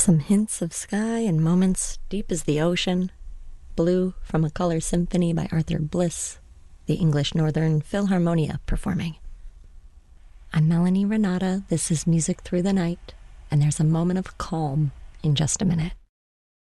Some hints of sky and moments deep as the ocean. Blue from a Color Symphony by Arthur Bliss, the English Northern Philharmonia performing. I'm Melanie Renata. This is Music Through the Night, and there's a moment of calm in just a minute.